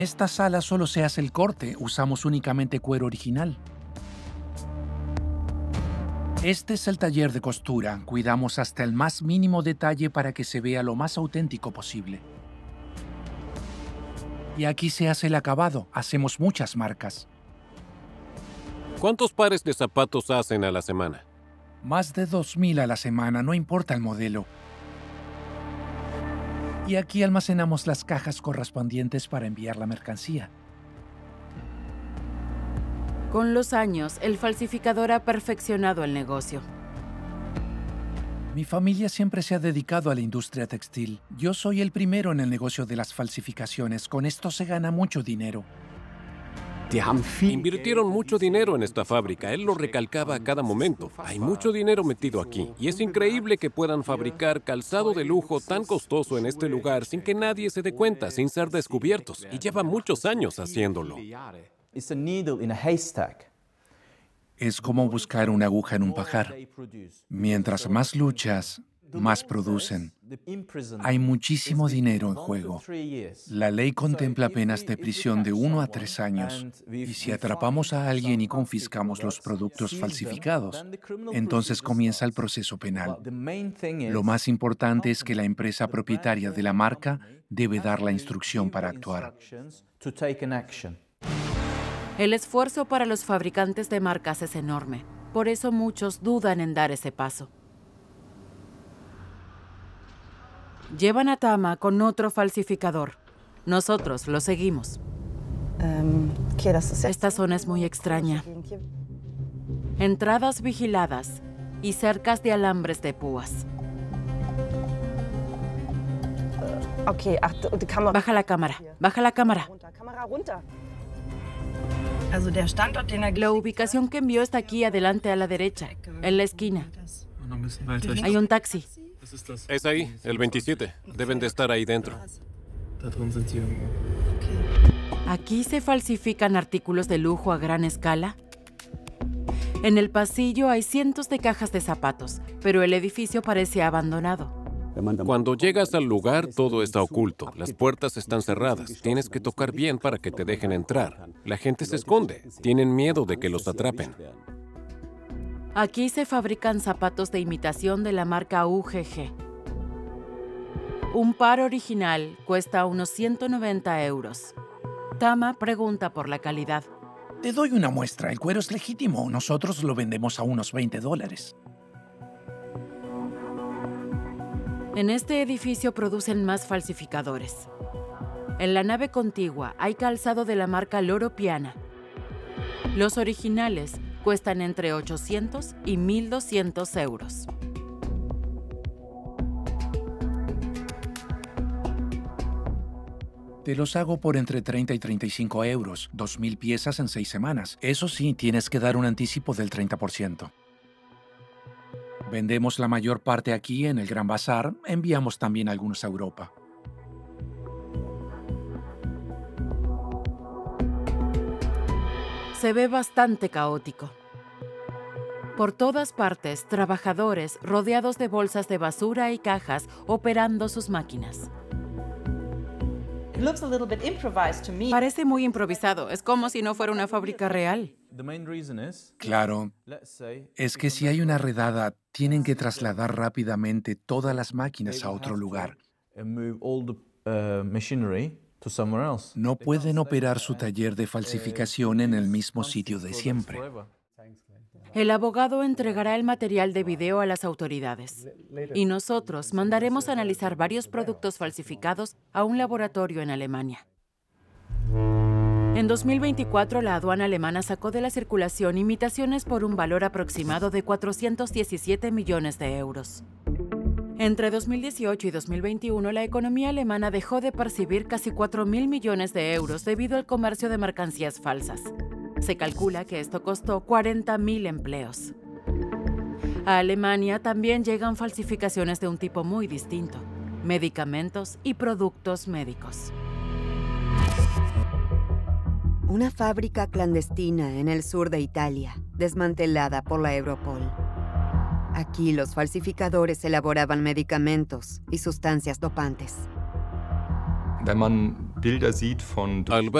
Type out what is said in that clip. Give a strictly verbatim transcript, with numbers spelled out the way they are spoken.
esta sala solo se hace el corte, usamos únicamente cuero original. Este es el taller de costura, cuidamos hasta el más mínimo detalle para que se vea lo más auténtico posible. Y aquí se hace el acabado, hacemos muchas marcas. ¿Cuántos pares de zapatos hacen a la semana? Más de dos mil a la semana, no importa el modelo. Y aquí almacenamos las cajas correspondientes para enviar la mercancía. Con los años, el falsificador ha perfeccionado el negocio. Mi familia siempre se ha dedicado a la industria textil. Yo soy el primero en el negocio de las falsificaciones. Con esto se gana mucho dinero. Invirtieron mucho dinero en esta fábrica. Él lo recalcaba a cada momento. Hay mucho dinero metido aquí. Y es increíble que puedan fabricar calzado de lujo tan costoso en este lugar sin que nadie se dé cuenta, sin ser descubiertos. Y lleva muchos años haciéndolo. Es como buscar una aguja en un pajar. Mientras más luchas, más producen. Hay muchísimo dinero en juego. La ley contempla penas de prisión de uno a tres años. Y si atrapamos a alguien y confiscamos los productos falsificados, entonces comienza el proceso penal. Lo más importante es que la empresa propietaria de la marca debe dar la instrucción para actuar. El esfuerzo para los fabricantes de marcas es enorme. Por eso muchos dudan en dar ese paso. Llevan a Tama con otro falsificador. Nosotros lo seguimos. Esta zona es muy extraña. Entradas vigiladas y cercas de alambres de púas. Baja la cámara, baja la cámara. La ubicación que envió está aquí adelante a la derecha, en la esquina. Hay un taxi. Es ahí, el veintisiete. Deben de estar ahí dentro. ¿Aquí se falsifican artículos de lujo a gran escala? En el pasillo hay cientos de cajas de zapatos, pero el edificio parece abandonado. Cuando llegas al lugar, todo está oculto. Las puertas están cerradas. Tienes que tocar bien para que te dejen entrar. La gente se esconde. Tienen miedo de que los atrapen. Aquí se fabrican zapatos de imitación de la marca U G G. Un par original cuesta unos ciento noventa euros. Tama pregunta por la calidad. Te doy una muestra. El cuero es legítimo. Nosotros lo vendemos a unos veinte dólares. En este edificio producen más falsificadores. En la nave contigua hay calzado de la marca Loro Piana. Los originales cuestan entre ochocientos y mil doscientos euros. Te los hago por entre treinta y treinta y cinco euros, dos mil piezas en seis semanas. Eso sí, tienes que dar un anticipo del treinta por ciento. Vendemos la mayor parte aquí en el Gran Bazar, enviamos también algunos a Europa. Se ve bastante caótico. Por todas partes, trabajadores rodeados de bolsas de basura y cajas operando sus máquinas. Parece muy improvisado. Es como si no fuera una fábrica real. Claro, es que si hay una redada, tienen que trasladar rápidamente todas las máquinas a otro lugar. No pueden operar su taller de falsificación en el mismo sitio de siempre. El abogado entregará el material de video a las autoridades. Y nosotros mandaremos a analizar varios productos falsificados a un laboratorio en Alemania. En dos mil veinticuatro, la aduana alemana sacó de la circulación imitaciones por un valor aproximado de cuatrocientos diecisiete millones de euros. Entre dos mil dieciocho y dos mil veintiuno, la economía alemana dejó de percibir casi cuatro mil millones de euros debido al comercio de mercancías falsas. Se calcula que esto costó cuarenta mil empleos. A Alemania también llegan falsificaciones de un tipo muy distinto: medicamentos y productos médicos. Una fábrica clandestina en el sur de Italia, desmantelada por la Europol. Aquí los falsificadores elaboraban medicamentos y sustancias dopantes. Bilder sieht von Al